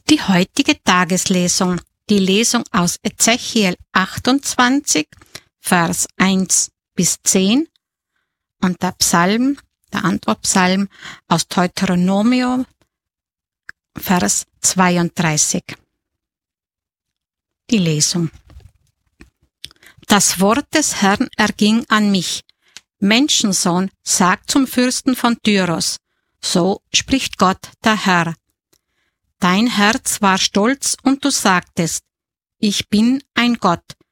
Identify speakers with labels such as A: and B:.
A: Die heutige Tageslesung, die Lesung aus Ezechiel 28, Vers 1 bis 10 und der Psalm, der Antwortpsalm aus Deuteronomium, Vers 32. Die Lesung. Das Wort des Herrn erging an mich. Menschensohn, sag zum Fürsten von Tyros, so spricht Gott, der Herr. Dein Herz war stolz und du sagtest, ich bin ein Gott,